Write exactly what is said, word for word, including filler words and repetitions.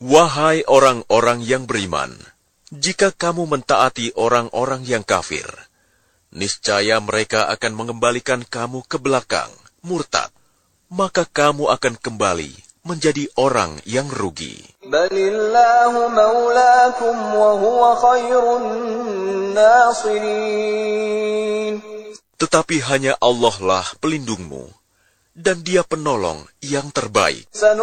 Wahai orang-orang yang beriman, jika kamu mentaati orang-orang yang kafir, niscaya mereka akan mengembalikan kamu ke belakang, murtad, maka kamu akan kembali menjadi orang yang rugi. Balillahu maulakum wa huwa khairun nasirin. Tetapi hanya Allah lah pelindungmu, dan Dia penolong yang terbaik.